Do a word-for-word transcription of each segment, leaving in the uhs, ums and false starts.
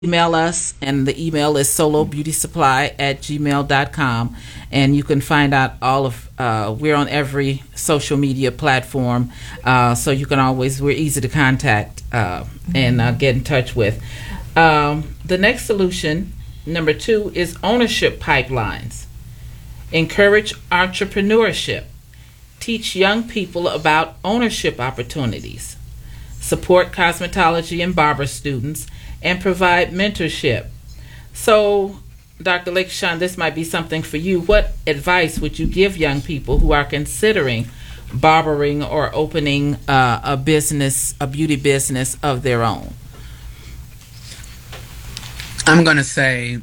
email us, and the email is solo beauty supply at gmail dot com, and you can find out all of uh, we're on every social media platform, uh, so you can always, we're easy to contact uh, and uh, get in touch with. Um, the next solution, number two, is ownership pipelines. Encourage entrepreneurship. Teach young people about ownership opportunities. Support cosmetology and barber students, and provide mentorship. So, Doctor Lakeshawn, this might be something for you. What advice would you give young people who are considering barbering or opening uh, a business, a beauty business of their own? I'm going to say,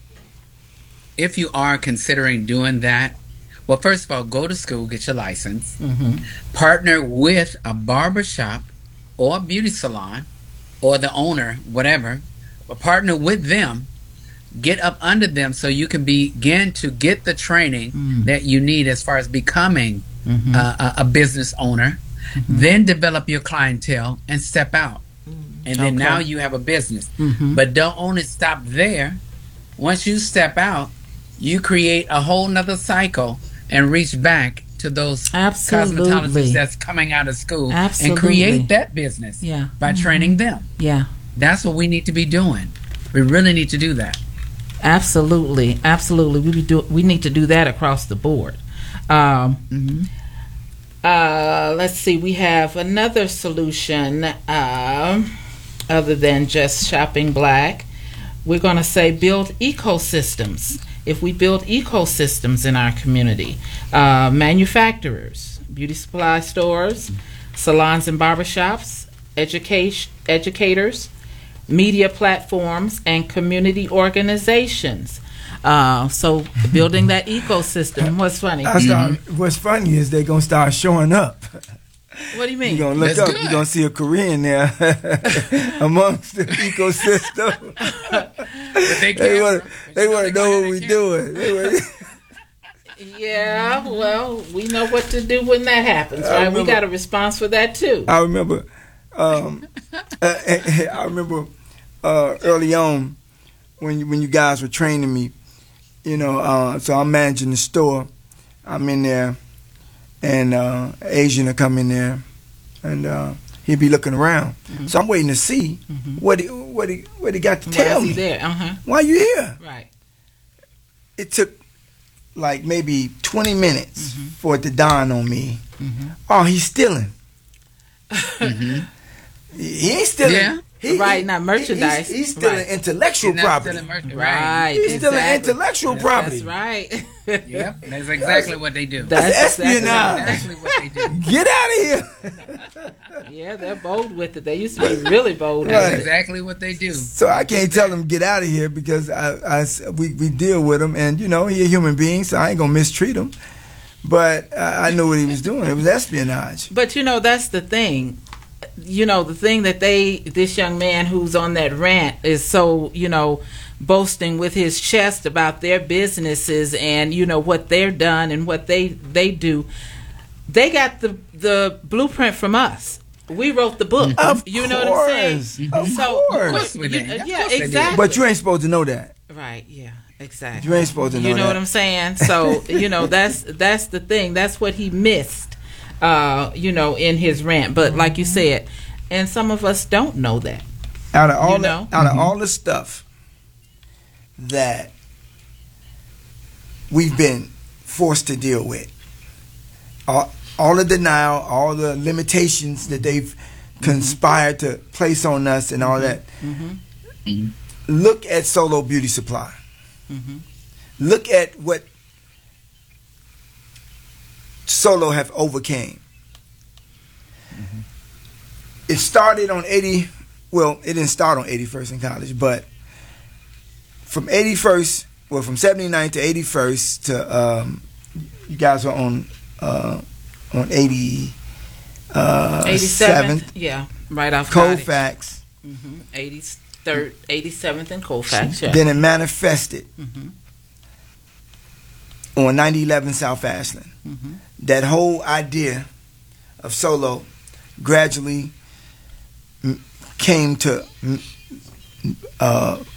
if you are considering doing that, well, first of all, go to school, get your license, Mm-hmm. partner with a barber shop or a beauty salon, or the owner, whatever, but partner with them, get up under them so you can begin to get the training Mm. that you need as far as becoming Mhm. uh, a, a business owner. Then develop your clientele and step out. And then Okay. now you have a business. Mhm. But don't only stop there. Once you step out, you create a whole nother cycle and reach back to those Absolutely. cosmetologists that's coming out of school Absolutely. and create that business Yeah. by training them. Yeah. That's what we need to be doing. We really need to do that. Absolutely, absolutely. We do. We need to do that across the board. Um, Mm-hmm. uh, let's see. We have another solution um, other than just shopping black. We're going to say build ecosystems. If we build ecosystems in our community, uh, manufacturers, beauty supply stores, salons and barbershops, education educators, media platforms, and community organizations. Uh, so building that ecosystem. What's funny? I start, What's funny is they're gonna start showing up. What do you mean? You're gonna look That's up. good. You're gonna see a Korean there amongst the ecosystem. But they they can't- want. They but want to you know they what we're can't- doing. They wanna, Yeah, well, we know what to do when that happens, I right? We remember- got a response for that too. I remember. Um, uh, I remember uh, early on when you, when you guys were training me. You know, uh, so I'm managing the store. I'm in there, and uh, Asian will come in there, and uh, he'll be looking around. Mhm. So I'm waiting to see Mhm. what he what he what he got to Why tell is he me. there? Uh huh. Why you here? Right. It took like maybe twenty minutes Mhm. for it to dawn on me. Mhm. Oh, he's stealing. Mhm. He ain't stealing. Yeah. He, Right, he- not merchandise. He's, he's stealing Right. intellectual He's not property. selling merch- Right. He's stealing exactly. intellectual property. That's right. Yep, that's exactly what they do. That's That's exactly espionage. right. exactly what they do. Get out of here. Yeah, they're bold with it. They used to be really bold Right. That's with it. exactly what they do. So I can't tell him get out of here because I, I s- we, we deal with him, and you know he a human being, so I ain't gonna mistreat him. But I, I knew what he was doing. It was espionage. But you know, that's the thing. You know, the thing that they, this young man who's on that rant is so, you know, boasting with his chest about their businesses and, you know, what they're done and what they, they do. They got the, the blueprint from us. We wrote the book. Of you know what I'm saying? Of So, course. Of course we did. you- Of yeah, course they did. exactly. But you ain't supposed to know that. Right, yeah, exactly. You ain't supposed to know You know that. what I'm saying? So, you know, that's that's the thing. That's what he missed, uh, you know, in his rant. But like you said, and some of us don't know that. Out of all You the, know? out of all the stuff that we've been forced to deal with, all, all the denial, all the limitations that they've conspired to place on us, and all that. Mm-hmm. Look at Solo Beauty Supply. Mm-hmm. Look at what Solo have overcame. It started on eighty. Well, it didn't start on eighty-first in college, but from eighty-first, well, from seventy-nine to eighty-first to um, you guys were on uh, on eighty uh, eighty-seventh, seventh, yeah, right off Cottage. Colfax. Mm-hmm. eighty-third, eighty-seventh and Colfax, yeah. Then it manifested Mm-hmm. on ninety eleven South Ashland. Mm-hmm. That whole idea of Solo gradually m- came to m- uh,